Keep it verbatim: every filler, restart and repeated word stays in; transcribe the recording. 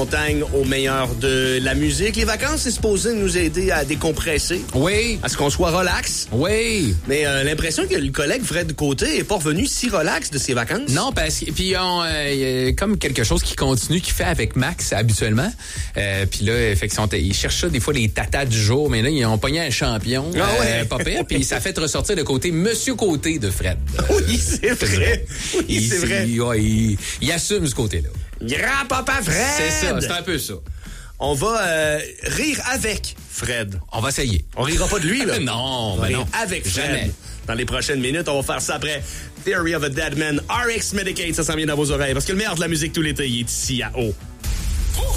montagne au meilleur de la musique. Les vacances, c'est supposé nous aider à décompresser. Oui. À ce qu'on soit relax. Oui. Mais euh, l'impression que le collègue Fred Côté est pas revenu si relax de ses vacances. Non, parce que puis on euh, y a comme quelque chose qui continue, qu'il fait avec Max habituellement. Euh, puis là, fait qu'ils sont, ils cherchent ça des fois les tatas du jour, mais là ils ont pogné un champion, ah ouais. euh, pas pire, puis ça fait ressortir le côté Monsieur Côté de Fred. Oui, c'est vrai. Oui, il, c'est vrai. Il, ouais, il, il assume ce côté-là. Grand-papa Fred! C'est ça, c'est un peu ça. On va euh, rire avec Fred. On va essayer. On rira pas de lui, là. non, on va ben rire non. avec Fred. Jamais. Dans les prochaines minutes, on va faire ça après Theory of a Dead Man, R X Medicaid, ça s'en vient dans vos oreilles. Parce que le meilleur de la musique tout l'été, il est ici à O.